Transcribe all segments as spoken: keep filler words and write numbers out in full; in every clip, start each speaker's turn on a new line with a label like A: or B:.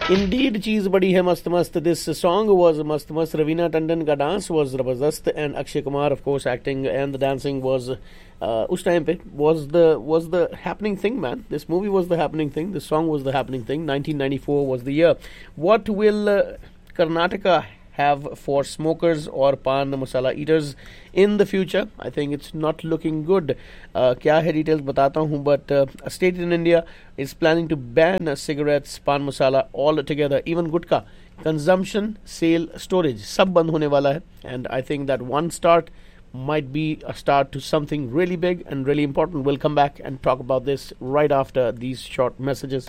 A: Indeed, चीज बड़ी है मस्त मस्त. This song was mast mast. Raveena Tandon का dance was zabardast, and Akshay Kumar, of course, acting and the dancing was uh, उस time पे was the was the happening thing, man. This movie was the happening thing. This song was the happening thing. nineteen ninety-four was the year. What will uh, Karnataka have for smokers or pan masala eaters in the future? I think it's not looking good. Uh, क्या है details बताता हूँ, but uh, a state in India is planning to ban uh, cigarettes, pan masala altogether, even gutka. Consumption, sale, storage, सब बंद होने वाला है. And I think that one start might be a start to something really big and really important. We'll come back and talk about this right after these short messages.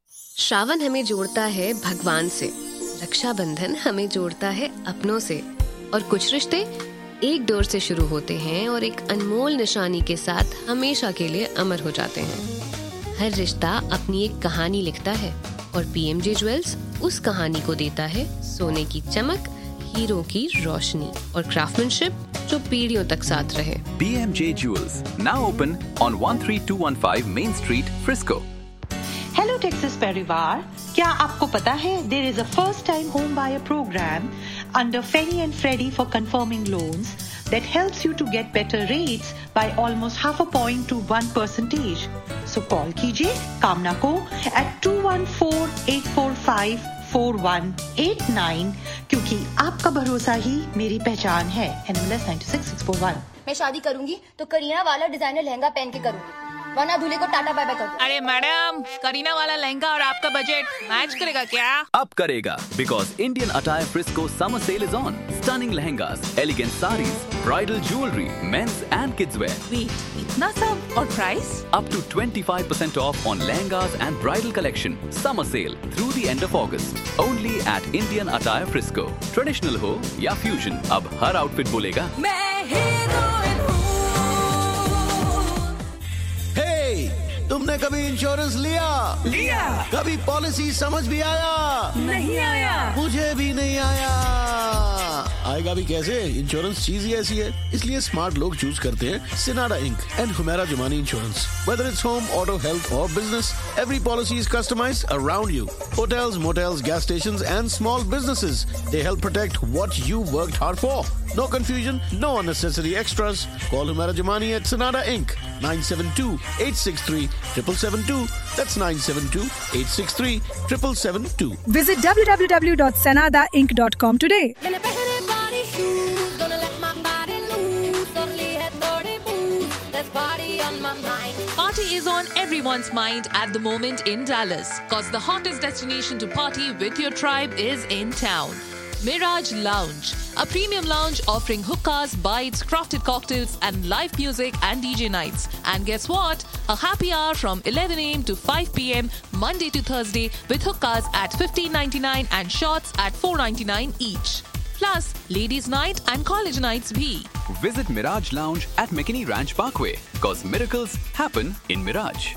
B: Shravan हमें जोड़ता है भगवान से, रक्षाबंधन हमें जोड़ता है अपनों से, और कुछ रिश्ते एक डोर से शुरू होते हैं और एक अनमोल निशानी के साथ हमेशा के लिए अमर हो जाते हैं. हर रिश्ता अपनी एक कहानी लिखता है और पीएमजे ज्वेल्स उस कहानी को देता है सोने की चमक, हीरो की रोशनी और क्राफ्टमैनशिप जो पीढ़ियों तक साथ रहे.
C: पीएमजे jewels now open on one three two one five Main Street, Frisco.
D: Hello Texas परिवार, क्या आपको पता है there is a first time home buyer programme under Feni and Freddy for confirming loans that helps you to get better rates by almost half a point to one percentage. So call कीजिए कामना को at two one four eight four five four one eight nine, क्योंकि आपका भरोसा ही मेरी पहचान है. N M L S nine six six four one.
E: मैं शादी करूंगी तो करीना वाला डिजाइनर लहंगा पहन के करूंगी, वरना दूल्हे को टाटा बाय बाय कर दो.
F: अरे मैडम, करीना वाला लहंगा और आपका बजट मैच करेगा क्या?
C: अब करेगा, because Indian Attire Frisco summer sale is on. Stunning lehengas, elegant sarees, bridal jewelry, men's and kids wear.
F: Wait, इतना सब और price?
C: Up to twenty-five percent off on lehengas and bridal collection. Summer sale through the end of August. Only at Indian Attire Frisco. Traditional हो या fusion, अब हर outfit बोलेगा
F: मैं heroine हूँ.
G: तुमने कभी इंश्योरेंस लिया?
F: लिया.
G: कभी पॉलिसी समझ भी आया?
F: नहीं आया.
G: मुझे भी नहीं आया. आएगा भी कैसे? इंश्योरेंस चीज ही ऐसी है, इसलिए स्मार्ट लोग चूज करते हैं सिनाडा ink and Humera Jumani insurance. Whether it's home, auto, health or business, every policy is customized around you. Hotels, motels, gas stations and small businesses, they help protect what you worked hard for. No confusion, no unnecessary extras. Call Humera Jumani at Sanada Incorporated. nine seven two eight six three seven seven two. That's nine seven two eight six three seven seven two.
H: Visit w w w dot sanada inc dot com today.
F: Party is on everyone's mind at the moment in Dallas, cause the hottest destination to party with your tribe is in town. Mirage Lounge, a premium lounge offering hookahs, bites, crafted cocktails and live music and D J nights. And guess what? A happy hour from eleven a m to five p m Monday to Thursday with hookahs at fifteen ninety-nine and shots at four ninety-nine each. Plus, ladies night and college nights bhi.
C: Visit Mirage Lounge at McKinney Ranch Parkway, cause miracles happen in Mirage.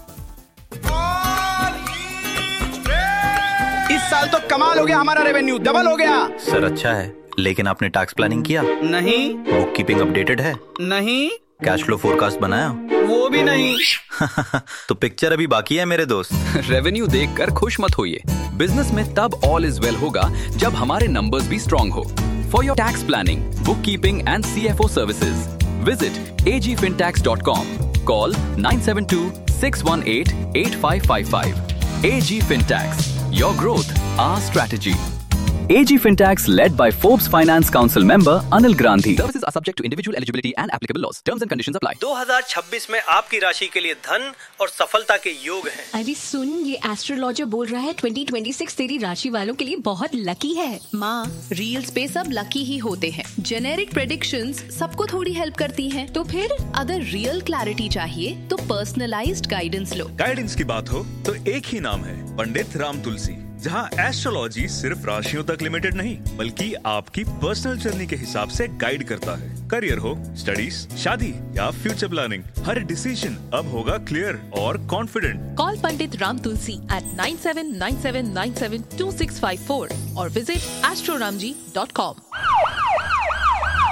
I: इस साल तो कमाल हो गया, हमारा revenue double हो गया.
J: Sir अच्छा है, लेकिन आपने टैक्स प्लानिंग किया?
I: नहीं.
J: बुक कीपिंग अपडेटेड है?
I: नहीं.
J: कैश फ्लो फोरकास्ट बनाया?
I: वो भी नहीं.
J: तो पिक्चर अभी बाकी है मेरे दोस्त.
C: रेवेन्यू देखकर खुश मत होइए. बिजनेस में तब ऑल इज वेल होगा जब हमारे नंबर्स भी स्ट्रॉन्ग हो. For your tax planning, book keeping and C F O services, visit a g fin tax dot com. Call nine seven two six one eight eight five five five. A G Fintax. Your growth, our strategy. A G Fintax, led by Forbes Finance Council member Anil Gandhi. Services are subject to individual eligibility and applicable laws. Terms and conditions apply.
K: दो हज़ार छब्बीस में आपकी राशि के लिए धन और सफलता के योग हैं.
B: अरे सुन, ये एस्ट्रोलॉजर बोल रहा है ट्वेंटी ट्वेंटी सिक्स तेरी राशि वालों के लिए बहुत लकी है.
L: माँ, रील्स पे सब लकी ही होते हैं. जेनेरिक प्रेडिक्शंस सबको थोड़ी हेल्प करती हैं. तो फिर अगर रियल क्लैरिटी चाहिए तो पर्सनलाइज्ड गाइडेंस लो.
M: गाइडेंस की बात हो तो एक ही नाम है, पंडित राम तुलसी, जहां एस्ट्रोलॉजी सिर्फ राशियों तक लिमिटेड नहीं बल्कि आपकी पर्सनल जर्नी के हिसाब से गाइड करता है. करियर हो, स्टडीज, शादी या फ्यूचर प्लानिंग, हर डिसीजन अब होगा क्लियर और confident.
F: Call Pandit Ram Tulsi eight nine seven nine seven nine seven to six five four और visit एस्ट्रोरामजी dot com.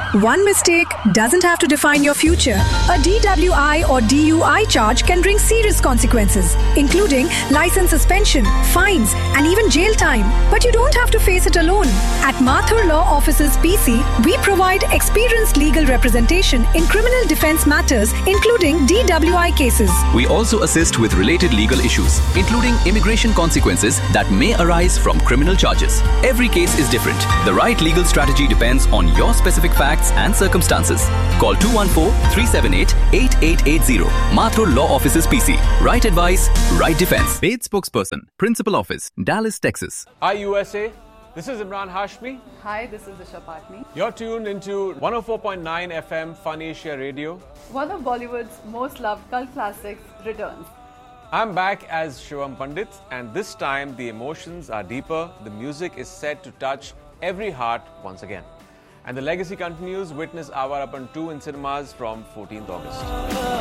H: One mistake doesn't have to define your future. A D W I or D U I charge can bring serious consequences, including license suspension, fines, and even jail time. But you don't have to face it alone. At Mathur Law Offices P C, we provide experienced legal representation in criminal defense matters, including D W I cases.
C: We also assist with related legal issues, including immigration consequences that may arise from criminal charges. Every case is different. The right legal strategy depends on your specific facts and circumstances. Call two one four, three seven eight, eight eight eight zero. Mathur Law Offices P C. Right advice, right defense. Paid spokesperson, Principal Office, Dallas, Texas.
N: Hi U S A. This is Imran Hashmi.
O: Hi, this is Isha Patni.
N: You're tuned into one oh four point nine F M Fun Asia Radio.
O: One of Bollywood's most loved cult classics returns.
N: I'm back as Shivam Pandit, and this time the emotions are deeper. The music is set to touch every heart once again. And the legacy continues. Witness Avar Apan two in cinemas from fourteenth August.